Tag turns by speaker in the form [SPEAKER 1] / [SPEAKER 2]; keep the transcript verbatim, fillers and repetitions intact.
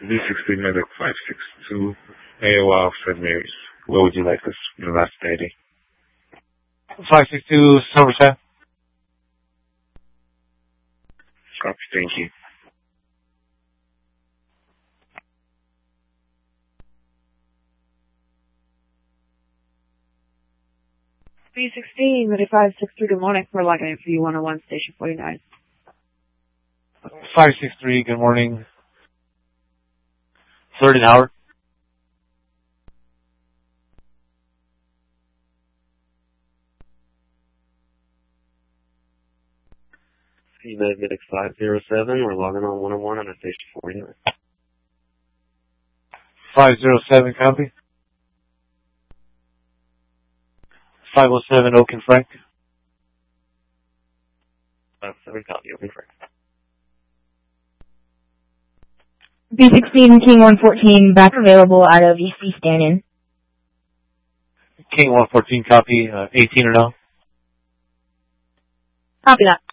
[SPEAKER 1] B sixteen Medic five six two, A O L Saint Mary's. Where would you like us in the last thirty?
[SPEAKER 2] five six two Somerset.
[SPEAKER 1] Copy, thank you.
[SPEAKER 3] B sixteen Medic five six two, good morning. We're logging in for you one oh one, Station forty-nine.
[SPEAKER 2] five six three, good morning. Third and Howard.
[SPEAKER 4] Medic five zero seven, we're logging on one oh one on a Station forty-nine.
[SPEAKER 2] five zero seven, copy. five oh seven, Oak and Frank.
[SPEAKER 4] five seven, copy, Oak and Frank.
[SPEAKER 5] B sixteen, King one fourteen, back available out of East East Stanton.
[SPEAKER 2] King one fourteen, copy, uh, eighteen or no?
[SPEAKER 5] Copy that.